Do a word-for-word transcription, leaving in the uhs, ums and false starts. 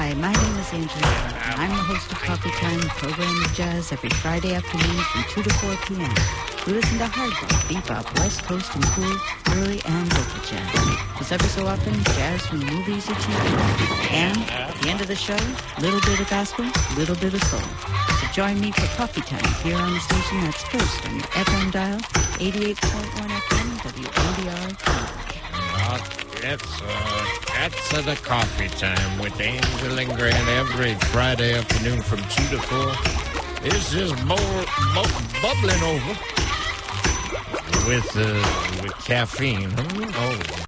Hi, my name is Angela. I'm the host of Coffee Time, a program of jazz every Friday afternoon from two to four p.m. We listen to hard rock, bebop, West Coast, and cool, early and local jazz. Plus every so often, jazz from movies or T V. And at the end of the show, little bit of gospel, little bit of soul. So join me for Coffee Time here on the station that's first on your F M dial, eighty-eight point one F M, W A D R. Uh, it's, uh, that's uh, the Coffee Time with Angel and Grant every Friday afternoon from two to four. It's just more, more bubbling over with, uh, with caffeine. Hmm? Oh,